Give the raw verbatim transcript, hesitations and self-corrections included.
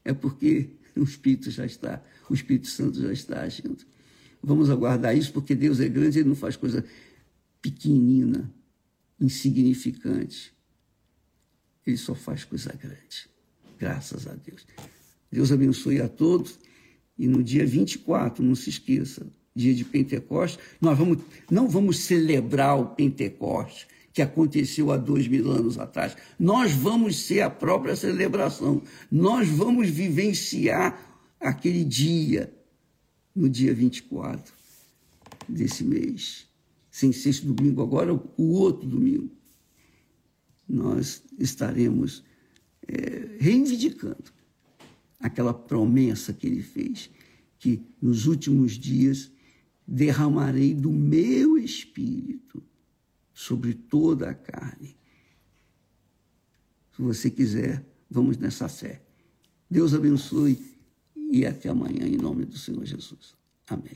é porque o Espírito já está, o Espírito Santo já está agindo. Vamos aguardar isso, porque Deus é grande, Ele não faz coisa pequenina, insignificante. Ele só faz coisa grande. Graças a Deus. Deus abençoe a todos. E no dia vinte e quatro, não se esqueça, dia de Pentecostes, nós vamos, não vamos celebrar o Pentecostes, que aconteceu há dois mil anos atrás. Nós vamos ser a própria celebração. Nós vamos vivenciar aquele dia, no dia vinte e quatro desse mês. Sem ser esse domingo, agora o outro domingo. Nós estaremos é, reivindicando aquela promessa que ele fez, que nos últimos dias derramarei do meu Espírito sobre toda a carne. Se você quiser, vamos nessa fé. Deus abençoe e até amanhã, em nome do Senhor Jesus. Amém.